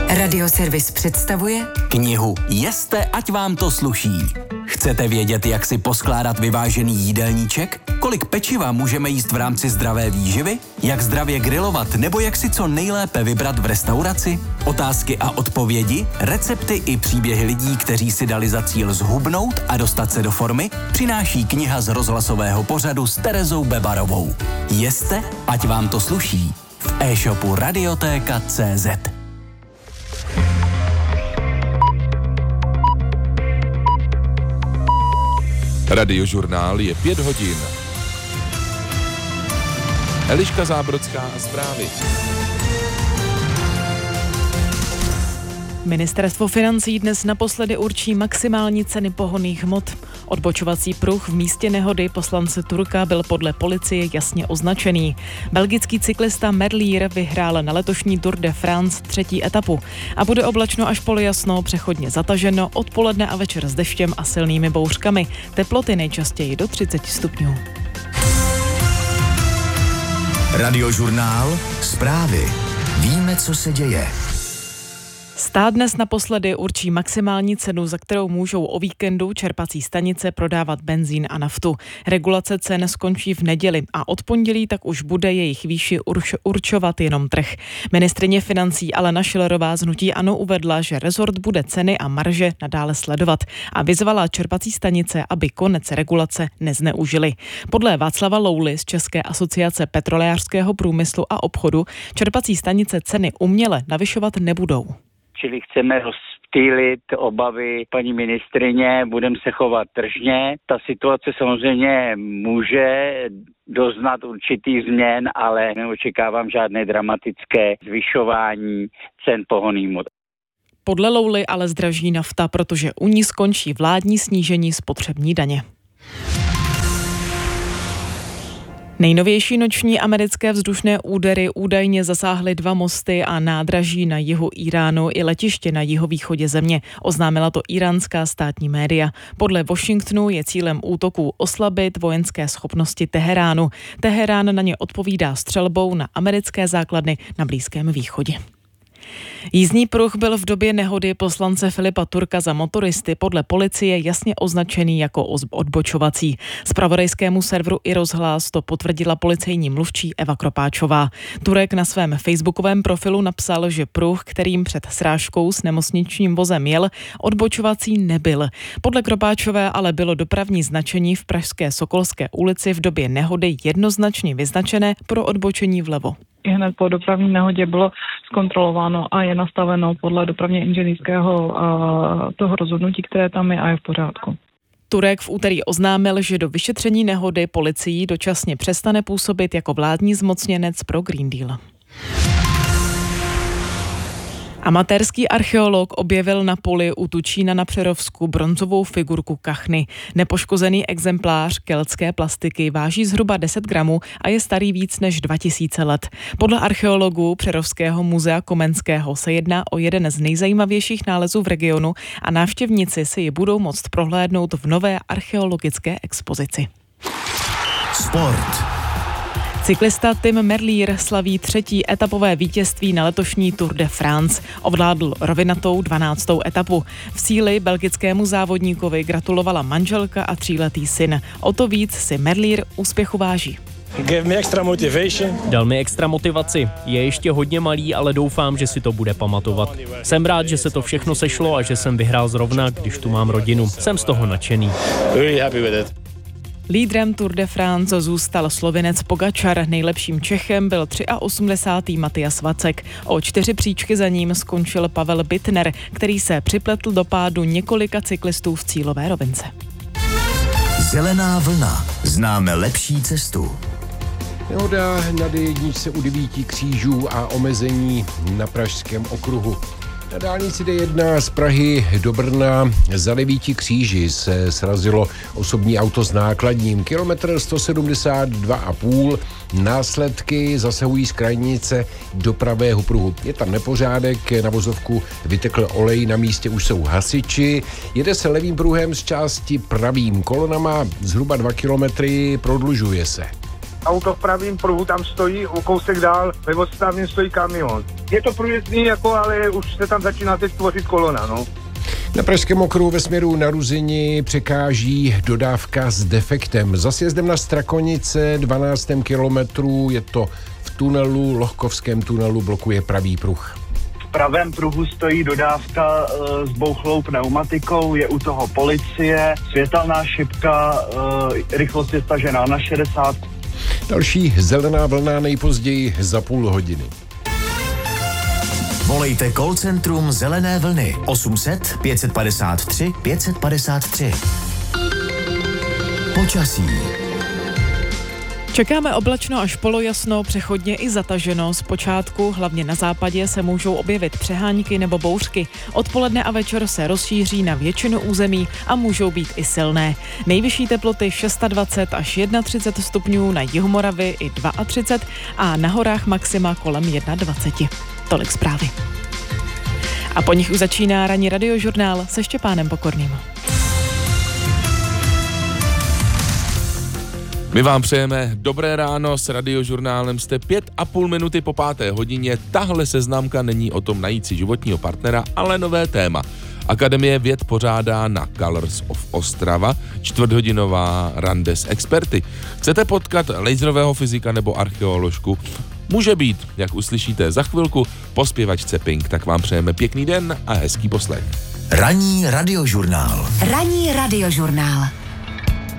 Radioservis představuje knihu Jeste, ať vám to sluší. Chcete vědět, jak si poskládat vyvážený jídelníček? Kolik pečiva můžeme jíst v rámci zdravé výživy? Jak zdravě grilovat nebo jak si co nejlépe vybrat v restauraci? Otázky a odpovědi, recepty i příběhy lidí, kteří si dali za cíl zhubnout a dostat se do formy, přináší kniha z rozhlasového pořadu s Terezou Bebarovou. Jeste, ať vám to sluší. V e-shopu Radiotéka.cz. Radiožurnál je 5 hodin. Eliška Zábrodská a zprávy. Ministerstvo financí dnes naposledy určí maximální ceny pohonných hmot. Odbočovací pruh v místě nehody poslance Turka byl podle policie jasně označený. Belgický cyklista Merlier vyhrál na letošní Tour de France 3. etapu. A bude oblačno až polojasno, přechodně zataženo, odpoledne a večer s deštěm a silnými bouřkami. Teploty nejčastěji do 30 stupňů. Radiožurnál, zprávy. Víme, co se děje. Stát dnes naposledy určí maximální cenu, za kterou můžou o víkendu čerpací stanice prodávat benzín a naftu. Regulace cen skončí v neděli a od pondělí tak už bude jejich výši určovat jenom trh. Ministryně financí Alena Schillerová z hnutí ANO uvedla, že rezort bude ceny a marže nadále sledovat a vyzvala čerpací stanice, aby konec regulace nezneužili. Podle Václava Louly z České asociace petrolejářského průmyslu a obchodu čerpací stanice ceny uměle navyšovat nebudou. Čili chceme rozptýlit obavy paní ministryně, budeme se chovat tržně. Ta situace samozřejmě může doznat určitých změn, ale neočekávám žádné dramatické zvyšování cen pohonných hmot. Podle Louly ale zdraží nafta, protože u ní skončí vládní snížení spotřební daně. Nejnovější noční americké vzdušné údery údajně zasáhly 2 mosty a nádraží na jihu Iránu i letiště na jihovýchodě země. Oznámila to íránská státní média. Podle Washingtonu je cílem útoků oslabit vojenské schopnosti Teheránu. Teherán na ně odpovídá střelbou na americké základny na Blízkém východě. Jízdní pruh byl v době nehody poslance Filipa Turka za motoristy podle policie jasně označený jako odbočovací. Zpravodajskému serveru iRozhlas to potvrdila policejní mluvčí Eva Kropáčová. Turek na svém facebookovém profilu napsal, že pruh, kterým před srážkou s nemocničním vozem jel, odbočovací nebyl. Podle Kropáčové ale bylo dopravní značení v pražské Sokolské ulici v době nehody jednoznačně vyznačené pro odbočení vlevo. I hned po dopravní nehodě bylo zkontrolováno a je nastaveno podle dopravně inženýrského toho rozhodnutí, které tam je a je v pořádku. Turek v úterý oznámil, že do vyšetření nehody policií dočasně přestane působit jako vládní zmocněnec pro Green Deal. Amatérský archeolog objevil na poli u Tučína na Přerovsku bronzovou figurku kachny. Nepoškozený exemplář keltské plastiky váží zhruba 10 gramů a je starý víc než 2000 let. Podle archeologů Přerovského muzea Komenského se jedná o jeden z nejzajímavějších nálezů v regionu a návštěvníci si ji budou moct prohlédnout v nové archeologické expozici. Sport. Cyklista Tim Merlier slaví 3. etapové vítězství na letošní Tour de France. Ovládl rovinatou 12. etapu. V cíli belgickému závodníkovi gratulovala manželka a 3letý syn. O to víc si Merlier úspěchu váží. Dal mi extra motivaci. Je ještě hodně malý, ale doufám, že si to bude pamatovat. Jsem rád, že se to všechno sešlo a že jsem vyhrál zrovna, když tu mám rodinu. Jsem z toho nadšený. Lídrem Tour de France zůstal Slovinec Pogačar, nejlepším Čechem byl 83. Matyas Vacek. O 4 příčky za ním skončil Pavel Bittner, který se připletl do pádu několika cyklistů v cílové rovince. Zelená vlna. Známe lepší cestu. Nehoda na D1 u 9 křížů a omezení na pražském okruhu. Na dálnici D1 z Prahy do Brna za 9 kříži se srazilo osobní auto s nákladním. Kilometr 172,5. Následky zasahují z krajnice do pravého pruhu. Je tam nepořádek, na vozovku vytekl olej, na místě už jsou hasiči. Jede se levým pruhem z části pravým. Kolona má zhruba 2 kilometry, prodlužuje se. auto v pravém pruhu tam stojí, o kousek dál ve odstavním stojí kamion. Je to průjezdný, jako, ale už se tam začíná teď tvořit kolona, no. Na Pražském okruhu ve směru na Ruzini překáží dodávka s defektem. Za sjezdem na Strakonice 12. kilometru je to v tunelu, Lohkovském tunelu blokuje pravý pruh. V pravém pruhu stojí dodávka s bouchlou pneumatikou, je u toho policie, světelná šipka, rychlost je stažená na 60. Další zelená vlna nejpozději za půl hodiny. Volejte call centrum Zelené vlny 800 553 553. Počasí. Čekáme oblačno až polojasno, přechodně i zataženo. Zpočátku, hlavně na západě, se můžou objevit přehánky nebo bouřky. Odpoledne a večer se rozšíří na většinu území a můžou být i silné. Nejvyšší teploty 26 až 31 stupňů na jihu Moravy i 32 a na horách maxima kolem 21. Tolik zprávy. A po nich už začíná ranní radiožurnál se Štěpánem Pokorným. My vám přejeme dobré ráno, s radiožurnálem jste 5,5 minuty po 5. hodině. Tahle seznamka není o tom najít si životního partnera, ale nové téma. Akademie věd pořádá na Colors of Ostrava čtvrthodinová rande s experty. Chcete potkat laserového fyzika nebo archeoložku? Může být, jak uslyšíte za chvilku, po zpěvačce Pink. Tak vám přejeme pěkný den a hezký poslech. Ranní radiožurnál. Ranní radiožurnál.